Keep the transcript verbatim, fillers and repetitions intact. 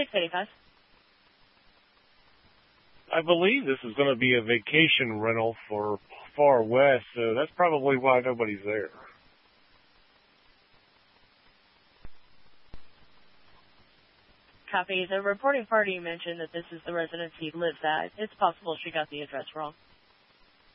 six eighty-five. I believe this is going to be a vacation rental for Far West, so that's probably why nobody's there. Copy. The reporting party mentioned that this is the residence he lives at. It's possible she got the address wrong.